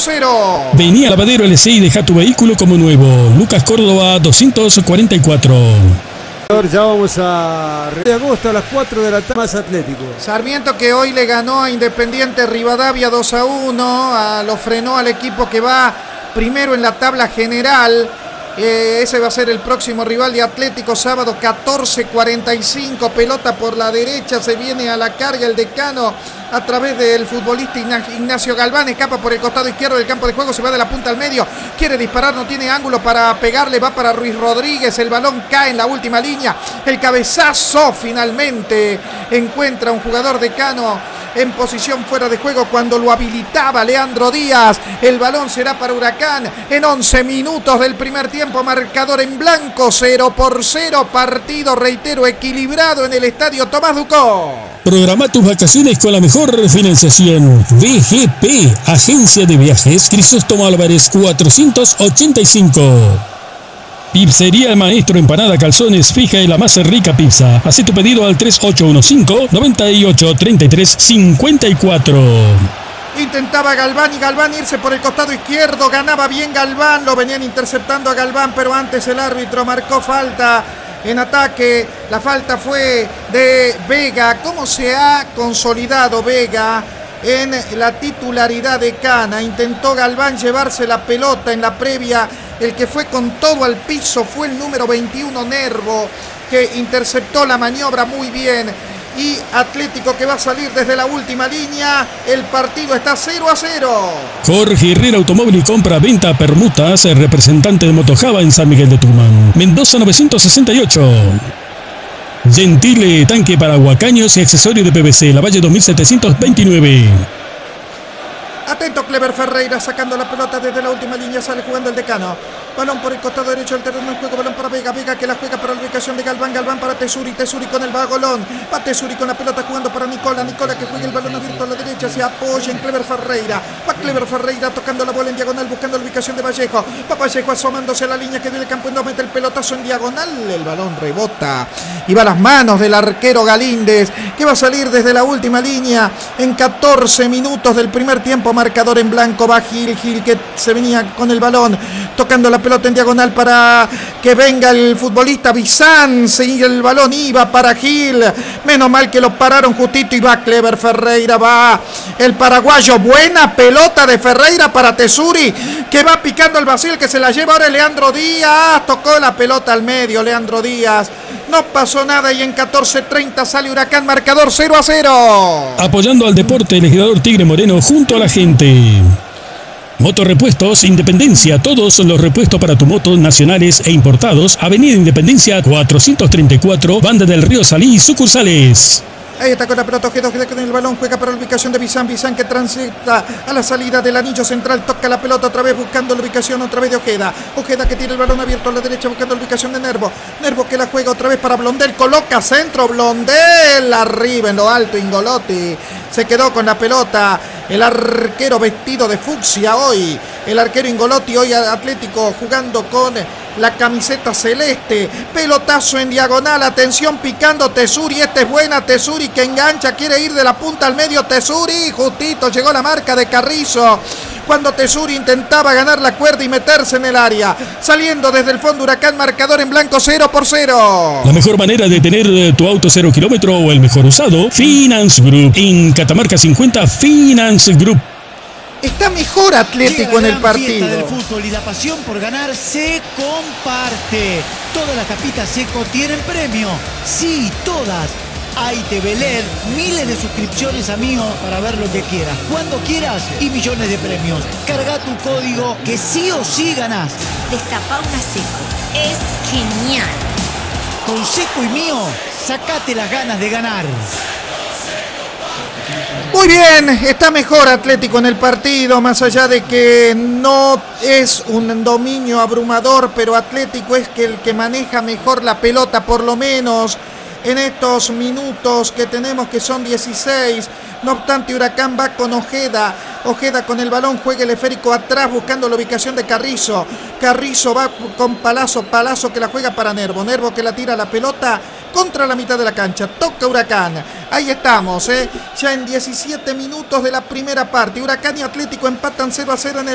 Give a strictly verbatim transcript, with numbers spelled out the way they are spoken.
cero. Vení a Lavadero L C y deja tu vehículo como nuevo. Lucas Córdoba doscientos cuarenta y cuatro. Ya vamos a de agosto a las cuatro de la tarde, más Atlético. Sarmiento, que hoy le ganó a Independiente Rivadavia dos a uno, a, lo frenó al equipo que va primero en la tabla general. Eh, ese va a ser el próximo rival de Atlético, sábado catorce cuarenta y cinco, pelota por la derecha, se viene a la carga el Decano a través del futbolista Ignacio Galván, escapa por el costado izquierdo del campo de juego, se va de la punta al medio, quiere disparar, no tiene ángulo para pegarle, va para Ruiz Rodríguez, el balón cae en la última línea, el cabezazo finalmente encuentra un jugador Decano en posición fuera de juego cuando lo habilitaba Leandro Díaz. El balón será para Huracán en once minutos del primer tiempo, marcador en blanco, cero por cero, partido, reitero, equilibrado en el estadio Tomás Ducó. Programa tus vacaciones con la mejor financiación. V G P, Agencia de Viajes Crisóstomo Álvarez cuatrocientos ochenta y cinco. Pizzería Maestro Empanada Calzones fija y la más rica pizza. Haz tu pedido al tres ocho uno cinco, nueve ocho tres tres cinco cuatro. Intentaba Galván y Galván irse por el costado izquierdo, ganaba bien Galván, lo venían interceptando a Galván, pero antes el árbitro marcó falta en ataque. La falta fue de Vega. ¿Cómo se ha consolidado Vega en la titularidad de Cana? Intentó Galván llevarse la pelota en la previa. El que fue con todo al piso fue el número veintiuno, Nervo, que interceptó la maniobra muy bien. Y Atlético que va a salir desde la última línea. El partido está cero a cero. Jorge Herrera Automóvil y Compra, Venta, Permutas, representante de Motojava en San Miguel de Tucumán. Mendoza novecientos sesenta y ocho. Gentile, tanque para huacaños y accesorios de P V C, La Valle dos mil setecientos veintinueve. Atento Clever Ferreira sacando la pelota desde la última línea, sale jugando el Decano. Balón por el costado derecho del terreno de juego, balón para Vega, Vega que la juega para la ubicación de Galván, Galván para Tesuri, Tesuri con el vagolón, va Tesuri con la pelota jugando para Nicola, Nicola que juega el balón abierto a la derecha, se apoya en Clever Ferreira, va Clever Ferreira tocando la bola en diagonal, buscando la ubicación de Vallejo, va Vallejo asomándose a la línea que viene el campo en dos, mete el pelotazo en diagonal, el balón rebota y va a las manos del arquero Galíndez, que va a salir desde la última línea en catorce minutos del primer tiempo, marcador en blanco, va Gil, Gil que se venía con el balón, tocando la pelota en diagonal para que venga el futbolista Bizán, y el balón iba para Gil, menos mal que lo pararon justito y va Clever Ferreira, va el paraguayo, buena pelota de Ferreira para Tesuri, que va picando el vacío, que se la lleva ahora Leandro Díaz, tocó la pelota al medio Leandro Díaz, no pasó nada y en catorce treinta sale Huracán, marcador cero a cero. Apoyando al deporte, el legislador Tigre Moreno junto a la gente. Motorrepuestos Independencia, todos los repuestos para tu moto nacionales e importados. Avenida Independencia cuatrocientos treinta y cuatro, Banda del Río Salí, sucursales. Ahí está con la pelota Ojeda, Ojeda con el balón, juega para la ubicación de Bizán, Bizán que transita a la salida del anillo central, toca la pelota otra vez buscando la ubicación otra vez de Ojeda, Ojeda que tiene el balón abierto a la derecha buscando la ubicación de Nervo, Nervo que la juega otra vez para Blondel, coloca centro, Blondel arriba en lo alto, Ingolotti se quedó con la pelota, el arquero vestido de fucsia hoy, el arquero Ingolotti hoy Atlético jugando con la camiseta celeste, pelotazo en diagonal, atención picando Tesuri, esta es buena Tesuri que engancha, quiere ir de la punta al medio Tesuri, justito llegó la marca de Carrizo, cuando Tesuri intentaba ganar la cuerda y meterse en el área, saliendo desde el fondo Huracán, marcador en blanco cero por cero. La mejor manera de tener tu auto cero kilómetro o el mejor usado, Finance Group, en Catamarca cincuenta, Finance Group. Está mejor Atlético en el partido. La fiesta del fútbol y la pasión por ganar se comparte. Todas las tapitas Seco tienen premio. Sí, todas. Hay T V L E D, miles de suscripciones a Mío para ver lo que quieras, cuando quieras y millones de premios. Carga tu código que sí o sí ganás. Destapá una Seco. Es genial. Con Seco y Mío, sacate las ganas de ganar. Muy bien, está mejor Atlético en el partido, más allá de que no es un dominio abrumador, pero Atlético es que el que maneja mejor la pelota, por lo menos en estos minutos que tenemos, que son dieciséis. No obstante, Huracán va con Ojeda. Ojeda con el balón, juega el esférico atrás buscando la ubicación de Carrizo. Carrizo va con Palazzo, Palazzo que la juega para Nervo. Nervo que la tira la pelota contra la mitad de la cancha. Toca Huracán. Ahí estamos, ¿eh? Ya en diecisiete minutos de la primera parte. Huracán y Atlético empatan cero a cero en el